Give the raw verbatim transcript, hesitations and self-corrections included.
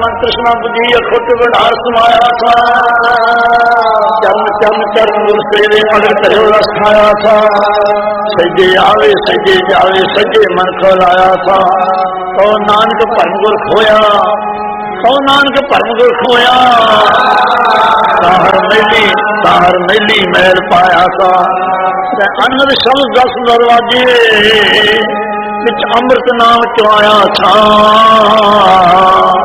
कृष्णा बुझी अखुट बढ़ार समाया था चरण चरण चरण गुर सेवे मगर करो रस खाया था सजे आवे सजे जावे सजे मन खोलाया था तो नानक भरम गुर खोया तो नानक भरम गुर खोया ताहर मैली ताहर मैली मैल पाया था अनहद शब्द दस दरवाजे विच अमृत नाम चुआया था